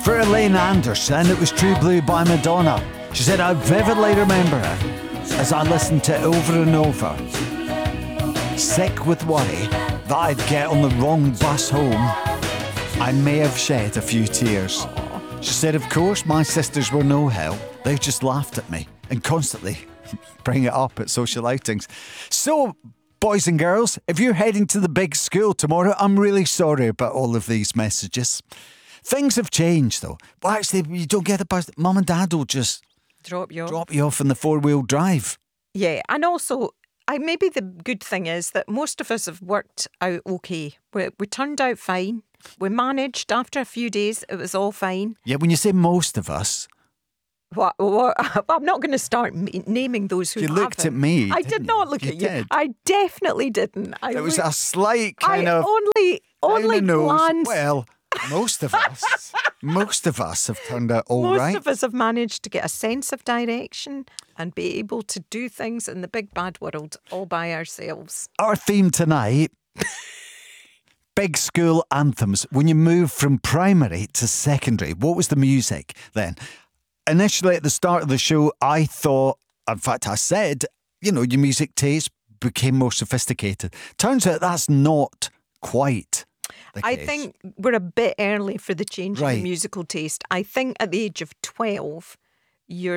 For Elaine Anderson, it was True Blue by Madonna. She said, I vividly remember it as I listened to it over and over. Sick with worry that I'd get on the wrong bus home, I may have shed a few tears. She said, of course, my sisters were no help. They just laughed at me and constantly bring it up at social outings. So, boys and girls, if you're heading to the big school tomorrow, I'm really sorry about all of these messages. Things have changed, though. Well, actually, you don't get the bus. Mum and Dad will just drop you off in the four-wheel drive. Yeah, and also, maybe the good thing is that most of us have worked out okay. We turned out fine. We managed. After a few days, it was all fine. Yeah, when you say most of us... What? I'm not going to start naming those who You looked at me. I did not look at you. Did. I definitely didn't. It was a slight kind of... only glance. Well, most of us have turned out all right. Most of us have managed to get a sense of direction and be able to do things in the big bad world all by ourselves. Our theme tonight... Big school anthems. When you move from primary to secondary, what was the music then? Initially, at the start of the show, I thought, in fact, I said, your music taste became more sophisticated. Turns out that's not quite the case. I think we're a bit early for the change in the musical taste. I think at the age of 12, you're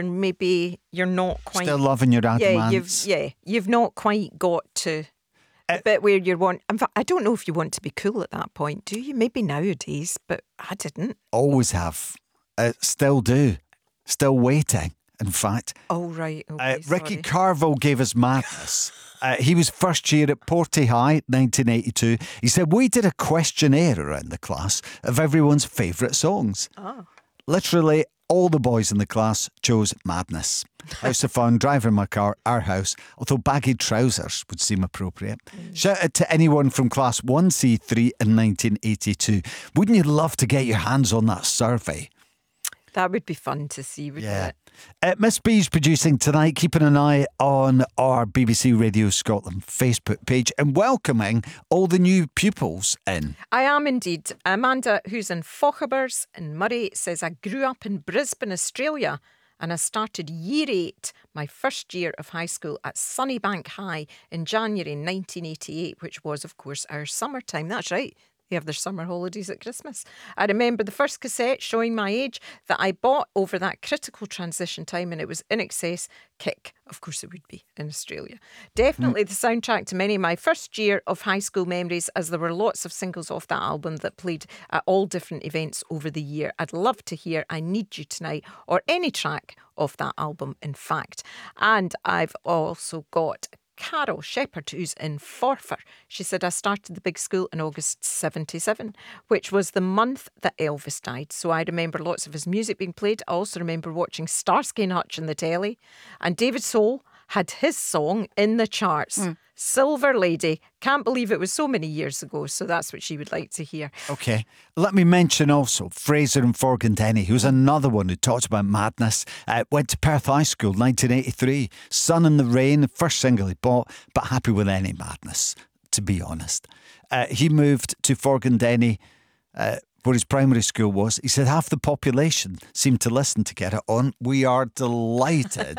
not quite... Still loving your Adamants. You've not quite got to... A bit where you want... In fact, I don't know if you want to be cool at that point, do you? Maybe nowadays, but I didn't. Always have. Still do. Still waiting, in fact. Oh, right. Okay, Ricky Carville gave us Madness. He was first year at Porty High, 1982. He said, we did a questionnaire around the class of everyone's favourite songs. Oh. Literally, all the boys in the class chose Madness. House of Fun, Driving My Car, Our House, although baggy trousers would seem appropriate. Shout out to anyone from Class 1C3 in 1982. Wouldn't you love to get your hands on that survey? That would be fun to see, wouldn't it? Miss B's producing tonight, keeping an eye on our BBC Radio Scotland Facebook page and welcoming all the new pupils in. I am indeed. Amanda, who's in Fochabers in Murray, says, I grew up in Brisbane, Australia, and I started year 8, my first year of high school at Sunnybank High in January 1988, which was, of course, our summertime. That's right. They have their summer holidays at Christmas. I remember the first cassette, showing my age, that I bought over that critical transition time, and it was In Excess Kick. Of course it would be in Australia. Definitely the soundtrack to many of my first year of high school memories, as there were lots of singles off that album that played at all different events over the year. I'd love to hear I Need You Tonight or any track off that album, in fact. And I've also got Carol Shepherd, who's in Forfar. She said, I started the big school in August 77, which was the month that Elvis died. So I remember lots of his music being played. I also remember watching Starsky and Hutch on the telly. And David Soul had his song in the charts. Silver Lady. Can't believe it was so many years ago. So that's what she would like to hear. Okay. Let me mention also Fraser and Forgandenny, who's another one who talked about Madness. Went to Perth High School, 1983. Sun in the Rain, first single he bought, but happy with any Madness, to be honest. He moved to Forgandenny, where his primary school was. He said half the population seemed to listen to Get It On. We are delighted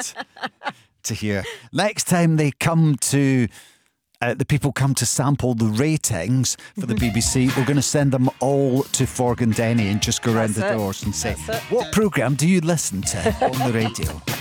to hear. Next time they come to... the people come to sample the ratings for the BBC. We're going to send them all to Forgandenny and just go around the doors and say, what programme do you listen to on the radio?